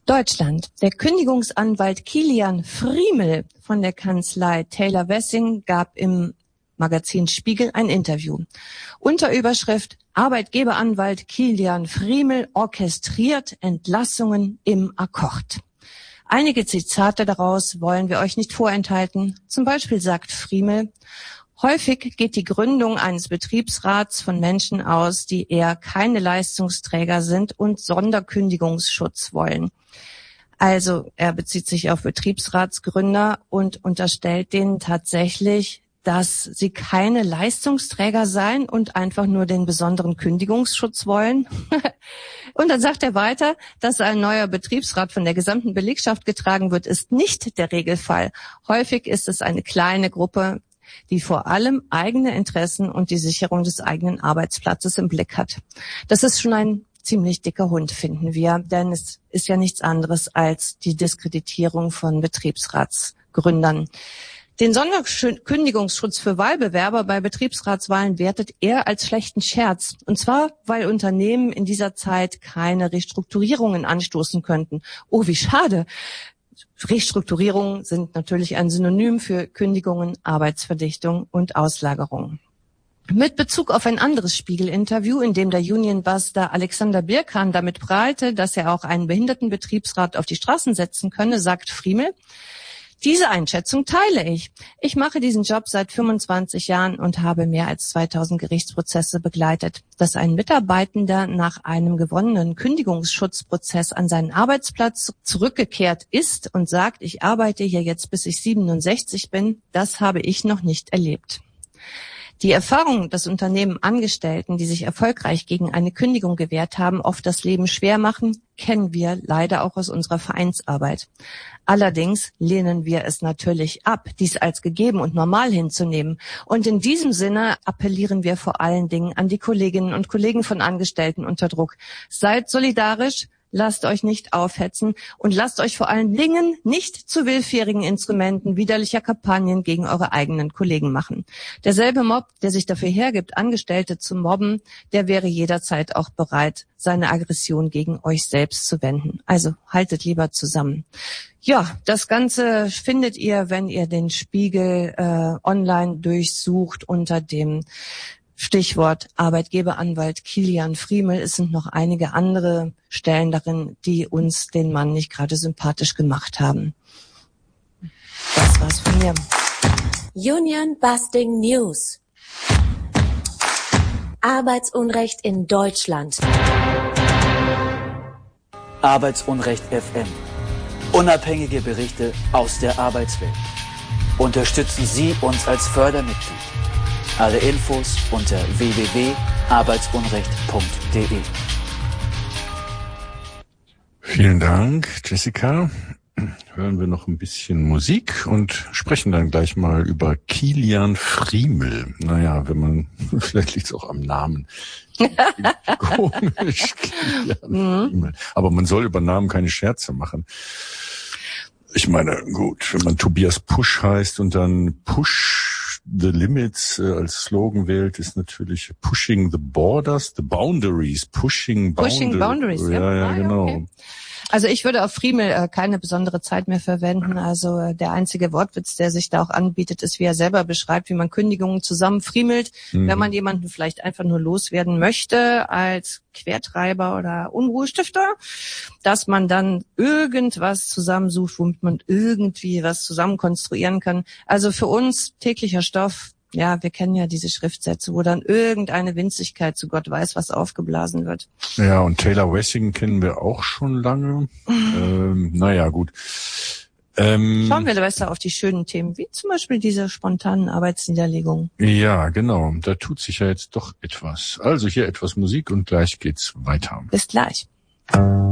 Deutschland. Der Kündigungsanwalt Kilian Friemel von der Kanzlei Taylor Wessing gab im Magazin Spiegel ein Interview. Unter Überschrift: Arbeitgeberanwalt Kilian Friemel orchestriert Entlassungen im Akkord. Einige Zitate daraus wollen wir euch nicht vorenthalten. Zum Beispiel sagt Friemel: Häufig geht die Gründung eines Betriebsrats von Menschen aus, die eher keine Leistungsträger sind und Sonderkündigungsschutz wollen. Also er bezieht sich auf Betriebsratsgründer und unterstellt denen tatsächlich, dass sie keine Leistungsträger seien und einfach nur den besonderen Kündigungsschutz wollen. Und dann sagt er weiter, dass ein neuer Betriebsrat von der gesamten Belegschaft getragen wird, ist nicht der Regelfall. Häufig ist es eine kleine Gruppe, die vor allem eigene Interessen und die Sicherung des eigenen Arbeitsplatzes im Blick hat. Das ist schon ein ziemlich dicker Hund, finden wir, denn es ist ja nichts anderes als die Diskreditierung von Betriebsratsgründern. Den Sonderkündigungsschutz für Wahlbewerber bei Betriebsratswahlen wertet er als schlechten Scherz. Und zwar, weil Unternehmen in dieser Zeit keine Restrukturierungen anstoßen könnten. Oh, wie schade. Restrukturierungen sind natürlich ein Synonym für Kündigungen, Arbeitsverdichtung und Auslagerung. Mit Bezug auf ein anderes Spiegel-Interview, in dem der Unionbuster Alexander Birkan damit prahlte, dass er auch einen Behindertenbetriebsrat auf die Straßen setzen könne, sagt Friemel: Diese Einschätzung teile ich. Ich mache diesen Job seit 25 Jahren und habe mehr als 2000 Gerichtsprozesse begleitet. Dass ein Mitarbeitender nach einem gewonnenen Kündigungsschutzprozess an seinen Arbeitsplatz zurückgekehrt ist und sagt, ich arbeite hier jetzt bis ich 67 bin, das habe ich noch nicht erlebt. Die Erfahrung, dass Unternehmen Angestellten, die sich erfolgreich gegen eine Kündigung gewehrt haben, oft das Leben schwer machen, kennen wir leider auch aus unserer Vereinsarbeit. Allerdings lehnen wir es natürlich ab, dies als gegeben und normal hinzunehmen. Und in diesem Sinne appellieren wir vor allen Dingen an die Kolleginnen und Kollegen von Angestellten unter Druck. Seid solidarisch. Lasst euch nicht aufhetzen und lasst euch vor allen Dingen nicht zu willfährigen Instrumenten widerlicher Kampagnen gegen eure eigenen Kollegen machen. Derselbe Mob, der sich dafür hergibt, Angestellte zu mobben, der wäre jederzeit auch bereit, seine Aggression gegen euch selbst zu wenden. Also haltet lieber zusammen. Ja, das Ganze findet ihr, wenn ihr den Spiegel online durchsucht unter dem Stichwort Arbeitgeberanwalt Kilian Friemel. Es sind noch einige andere Stellen darin, die uns den Mann nicht gerade sympathisch gemacht haben. Das war's von mir. Union Busting News. Arbeitsunrecht in Deutschland. Arbeitsunrecht FM. Unabhängige Berichte aus der Arbeitswelt. Unterstützen Sie uns als Fördermitglied. Alle Infos unter www.arbeitsunrecht.de. Vielen Dank, Jessica. Hören wir noch ein bisschen Musik und sprechen dann gleich mal über Kilian Friemel. Naja, vielleicht liegt es auch am Namen. Komisch, Kilian Friemel. Aber man soll über Namen keine Scherze machen. Ich meine, gut, wenn man Tobias Pusch heißt und dann Push the Limits als Slogan wählt, ist natürlich Pushing the Borders, the Boundaries, Pushing Boundaries. Ja, genau. Okay. Also ich würde auf Friemel keine besondere Zeit mehr verwenden. Also der einzige Wortwitz, der sich da auch anbietet, ist, wie er selber beschreibt, wie man Kündigungen zusammenfriemelt, wenn man jemanden vielleicht einfach nur loswerden möchte als Quertreiber oder Unruhestifter, dass man dann irgendwas zusammensucht, womit man irgendwie was zusammenkonstruieren kann. Also für uns täglicher Stoff. Ja, wir kennen ja diese Schriftsätze, wo dann irgendeine Winzigkeit zu Gott weiß, was aufgeblasen wird. Ja, und Taylor Wessing kennen wir auch schon lange. Naja, gut. Schauen wir besser auf die schönen Themen, wie zum Beispiel diese spontanen Arbeitsniederlegungen. Ja, genau. Da tut sich ja jetzt doch etwas. Also hier etwas Musik und gleich geht's weiter. Bis gleich.